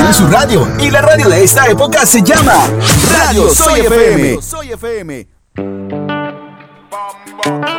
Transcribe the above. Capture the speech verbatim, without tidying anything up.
de su radio. Y la radio de esta época se llama Radio Soy F M. Soy F M.